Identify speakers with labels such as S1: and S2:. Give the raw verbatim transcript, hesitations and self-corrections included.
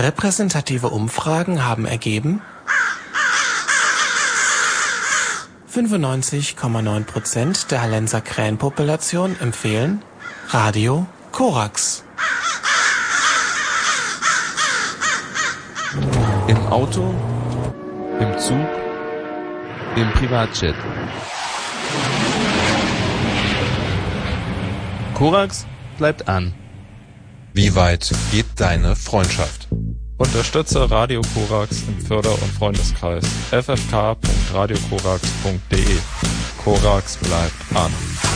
S1: Repräsentative Umfragen haben ergeben, fünfundneunzig Komma neun Prozent der Hallenser Krähenpopulation empfehlen Radio Korax.
S2: Im Auto, im Zug, im Privatjet. Korax bleibt an.
S3: Wie weit geht deine Freundschaft?
S4: Unterstütze Radio Korax im Förder- und Freundeskreis f f k punkt radio korax punkt d e. Korax bleibt an.